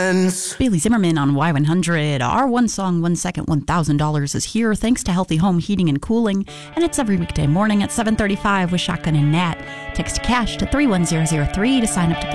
friends. Bailey Zimmerman on Y100. Our 1 song, 1 second, $1,000 is here thanks to Healthy Home Heating and Cooling, and it's every weekday morning at 7:35 with Shotgun and Nat. Text cash to 31003 to sign up to play